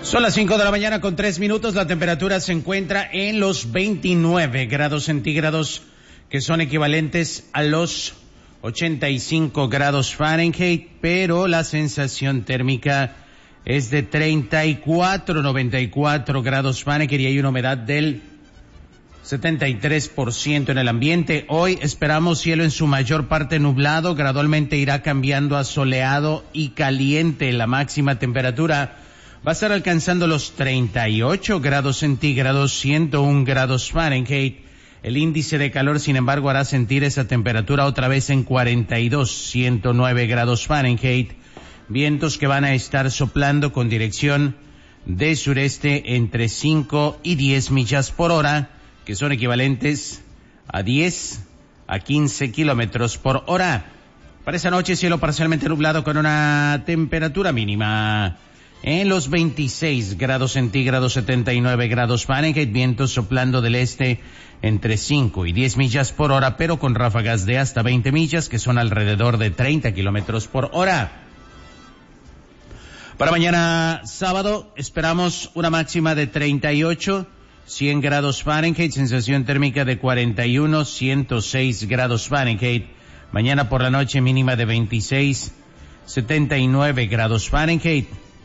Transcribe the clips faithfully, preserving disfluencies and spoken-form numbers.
Son las cinco de la mañana con tres minutos. La temperatura se encuentra en los veintinueve grados centígrados, que son equivalentes a los ochenta y cinco grados Fahrenheit, pero la sensación térmica es de treinta y cuatro, noventa y cuatro grados Fahrenheit y hay una humedad del setenta y tres por ciento en el ambiente. Hoy esperamos cielo en su mayor parte nublado, gradualmente irá cambiando a soleado y caliente. La máxima temperatura va a estar alcanzando los treinta y ocho grados centígrados, ciento uno grados Fahrenheit. El índice de calor, sin embargo, hará sentir esa temperatura otra vez en cuarenta y dos, ciento nueve grados Fahrenheit. Vientos que van a estar soplando con dirección de sureste entre cinco y diez millas por hora, que son equivalentes a diez a quince kilómetros por hora. Para esa noche, cielo parcialmente nublado con una temperatura mínima en los veintiséis grados centígrados, setenta y nueve grados Fahrenheit, vientos soplando del este entre cinco y diez millas por hora, pero con ráfagas de hasta veinte millas, que son alrededor de treinta kilómetros por hora. Para mañana sábado esperamos una máxima de treinta y ocho, cien grados Fahrenheit, sensación térmica de cuarenta y uno, ciento seis grados Fahrenheit. Mañana por la noche mínima de veintiséis, setenta y nueve grados Fahrenheit.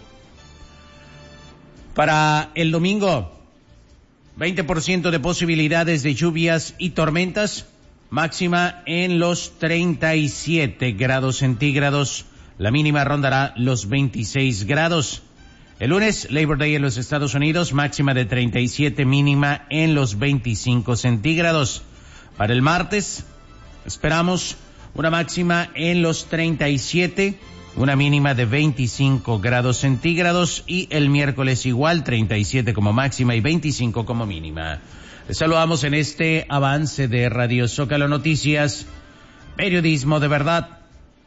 Para el domingo, veinte por ciento de posibilidades de lluvias y tormentas, máxima en los treinta y siete grados centígrados, la mínima rondará los veintiséis grados. El lunes, Labor Day en los Estados Unidos, máxima de treinta y siete, mínima en los veinticinco centígrados. Para el martes, esperamos una máxima en los treinta y siete, una mínima de veinticinco grados centígrados, y el miércoles igual, treinta y siete como máxima y veinticinco como mínima. Les saludamos en este avance de Radio Zócalo Noticias, periodismo de verdad.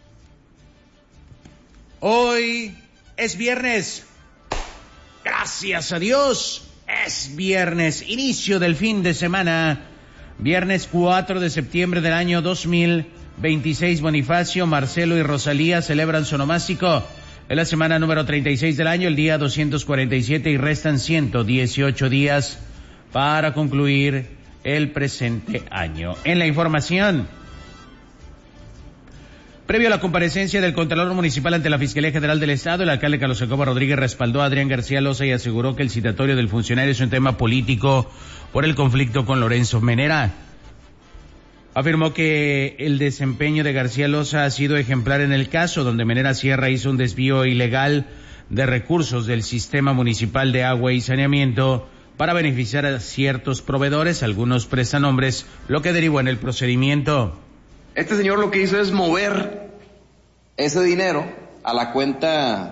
Hoy es viernes. Gracias a Dios, es viernes, inicio del fin de semana, viernes cuatro de septiembre del año dos mil veintiséis. Bonifacio, Marcelo y Rosalía celebran su onomástico. Es la semana número treinta y seis del año, el día doscientos cuarenta y siete, y restan ciento dieciocho días para concluir el presente año. En la información, previo a la comparecencia del Contralor Municipal ante la Fiscalía General del Estado, el alcalde Carlos Jacobo Rodríguez respaldó a Adrián García Loza y aseguró que el citatorio del funcionario es un tema político por el conflicto con Lorenzo Menera. Afirmó que el desempeño de García Loza ha sido ejemplar en el caso, donde Menera Sierra hizo un desvío ilegal de recursos del Sistema Municipal de Agua y Saneamiento para beneficiar a ciertos proveedores, algunos prestanombres, lo que derivó en el procedimiento. Este señor lo que hizo es mover ese dinero a la cuenta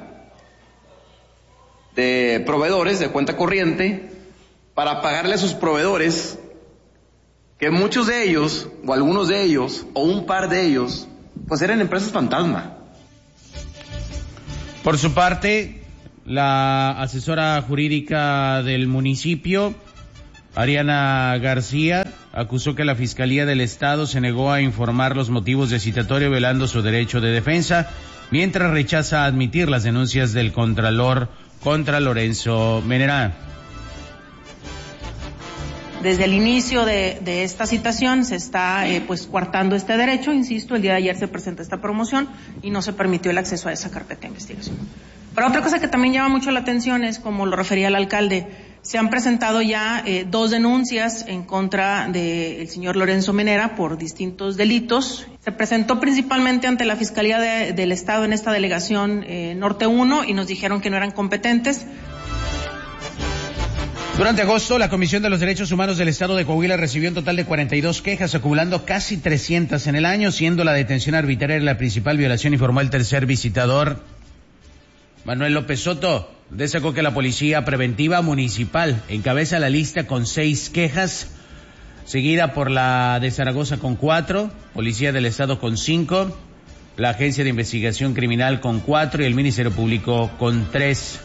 de proveedores, de cuenta corriente, para pagarle a sus proveedores, que muchos de ellos, o algunos de ellos, o un par de ellos, pues eran empresas fantasma. Por su parte, la asesora jurídica del municipio, Ariana García, acusó que la Fiscalía del Estado se negó a informar los motivos de citatorio, violando su derecho de defensa, mientras rechaza admitir las denuncias del Contralor contra Lorenzo Menera. Desde el inicio de, de esta citación se está eh, pues coartando este derecho. Insisto, el día de ayer se presentó esta promoción y no se permitió el acceso a esa carpeta de investigación. Pero otra cosa que también llama mucho la atención es, como lo refería el alcalde, se han presentado ya eh, dos denuncias en contra del señor Lorenzo Menera por distintos delitos. Se presentó principalmente ante la Fiscalía de, del Estado en esta delegación eh, Norte uno y nos dijeron que no eran competentes. Durante agosto, la Comisión de los Derechos Humanos del Estado de Coahuila recibió un total de cuarenta y dos quejas, acumulando casi trescientas en el año, siendo la detención arbitraria la principal violación, informó el tercer visitador. Manuel López Soto destacó que la Policía Preventiva Municipal encabeza la lista con seis quejas, seguida por la de Zaragoza con cuatro, Policía del Estado con cinco, la Agencia de Investigación Criminal con cuatro y el Ministerio Público con tres.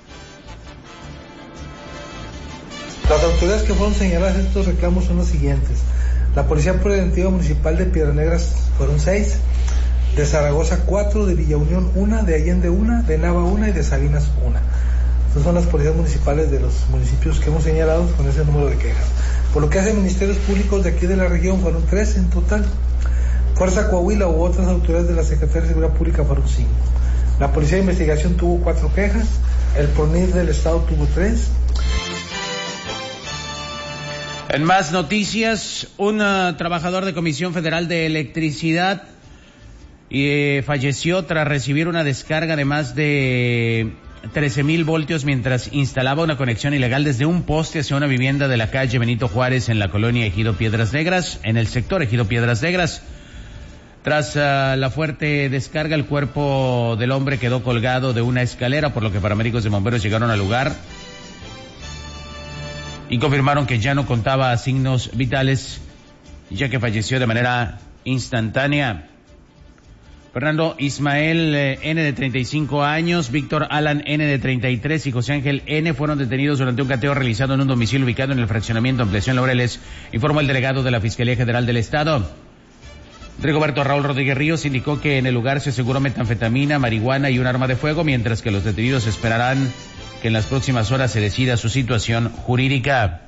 Las autoridades que fueron señaladas en estos reclamos son las siguientes. La Policía Preventiva Municipal de Piedras Negras fueron seis, de Zaragoza cuatro, de Villa Unión una, de Allende una, de Nava una y de Sabinas una. Estas son las policías municipales de los municipios que hemos señalado con ese número de quejas. Por lo que hace ministerios públicos de aquí de la región, fueron tres en total. Fuerza Coahuila u otras autoridades de la Secretaría de Seguridad Pública fueron cinco. La Policía de Investigación tuvo cuatro quejas, el PRONIR del Estado tuvo tres. En más noticias, un uh, trabajador de Comisión Federal de Electricidad eh, falleció tras recibir una descarga de más de trece mil voltios mientras instalaba una conexión ilegal desde un poste hacia una vivienda de la calle Benito Juárez en la colonia Ejido Piedras Negras, en el sector Ejido Piedras Negras. Tras uh, la fuerte descarga, el cuerpo del hombre quedó colgado de una escalera, por lo que paramédicos de bomberos llegaron al lugar y confirmaron que ya no contaba signos vitales, ya que falleció de manera instantánea. Fernando Ismael eh, N de treinta y cinco años, Víctor Alan N de treinta y tres y José Ángel N fueron detenidos durante un cateo realizado en un domicilio ubicado en el fraccionamiento Ampliación Laureles, informó el delegado de la Fiscalía General del Estado. Rigoberto Raúl Rodríguez Ríos indicó que en el lugar se aseguró metanfetamina, marihuana y un arma de fuego, mientras que los detenidos esperarán que en las próximas horas se decida su situación jurídica.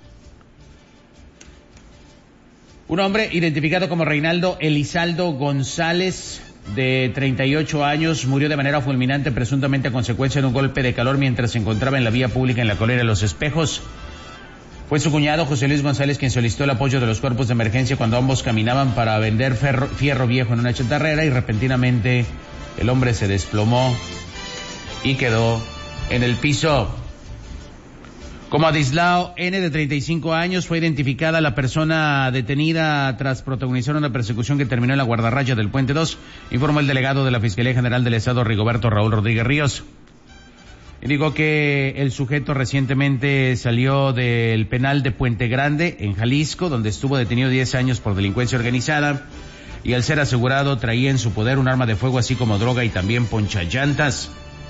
Un hombre identificado como Reinaldo Elizaldo González, de treinta y ocho años, murió de manera fulminante presuntamente a consecuencia de un golpe de calor mientras se encontraba en la vía pública en la colonia Los Espejos. Fue su cuñado José Luis González quien solicitó el apoyo de los cuerpos de emergencia cuando ambos caminaban para vender ferro, fierro viejo en una chatarrera y repentinamente el hombre se desplomó y quedó en el piso. Como Adislao N de treinta y cinco años, fue identificada la persona detenida tras protagonizar una persecución que terminó en la guardarraya del Puente dos, informó el delegado de la Fiscalía General del Estado, Rigoberto Raúl Rodríguez Ríos. Digo que el sujeto recientemente salió del penal de Puente Grande, en Jalisco, donde estuvo detenido diez años por delincuencia organizada, y al ser asegurado traía en su poder un arma de fuego, así como droga y también ponchallantas.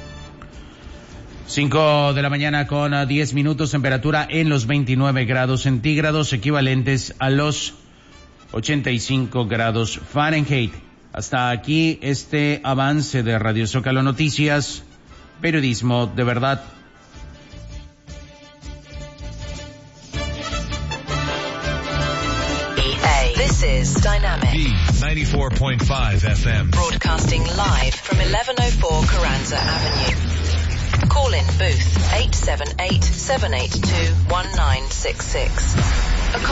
Cinco de la mañana con diez minutos, temperatura en los veintinueve grados centígrados, equivalentes a los ochenta y cinco grados Fahrenheit. Hasta aquí este avance de Radio Zócalo Noticias, periodismo de verdad. This is Dynamic B ninety-four point five F M, broadcasting live from eleven oh four Carranza Avenue. Call in booth eight seven eight, seven eight two, one nine six six.